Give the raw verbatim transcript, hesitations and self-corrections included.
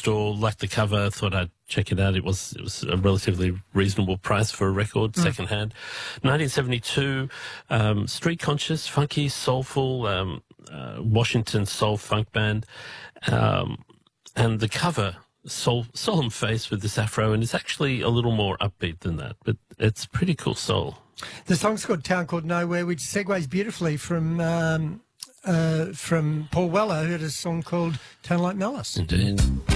store, liked the cover, thought I'd check it out. It was it was a relatively reasonable price for a record, mm. second hand. nineteen seventy-two, um, street conscious, funky, soulful, um, uh, Washington soul funk band, um, and the cover, soul, solemn face with this afro, and it's actually a little more upbeat than that, but it's pretty cool soul. The song's called Town Called Nowhere, which segues beautifully from um, uh, from Paul Weller, who had a song called Town Like Malice. Indeed.